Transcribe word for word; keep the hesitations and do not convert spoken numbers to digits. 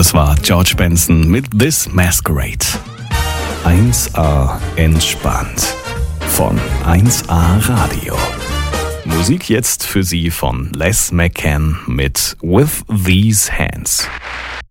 Das war George Benson mit This Masquerade. eins A entspannt von eins A Radio. Musik jetzt für Sie von Les McCann mit With These Hands.